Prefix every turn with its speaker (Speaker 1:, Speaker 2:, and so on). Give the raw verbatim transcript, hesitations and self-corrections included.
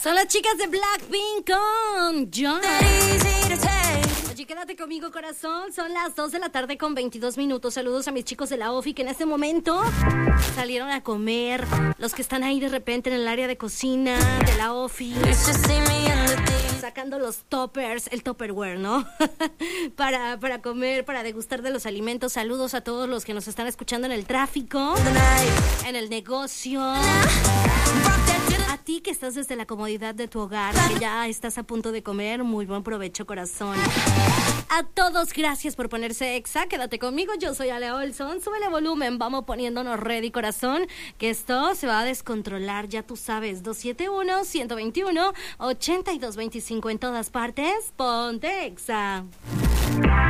Speaker 1: Son las chicas de Blackpink con John. Oye, quédate conmigo, corazón. Son las dos de la tarde con veintidós minutos. Saludos a mis chicos de la O F I que en este momento salieron a comer. Los que están ahí de repente en el área de cocina de la O F I, sacando los toppers, el tupperware, ¿no? para, para comer, para degustar de los alimentos. Saludos a todos los que nos están escuchando en el tráfico, en el negocio. A ti que estás desde la comodidad de tu hogar, que ya estás a punto de comer, muy buen provecho, corazón. A todos, gracias por ponerse exa. Quédate conmigo, yo soy Ale Olson. Súbele volumen, vamos poniéndonos ready, corazón, que esto se va a descontrolar, ya tú sabes. Dos siete uno, uno dos uno, ocho dos dos cinco en todas partes. Ponte exa.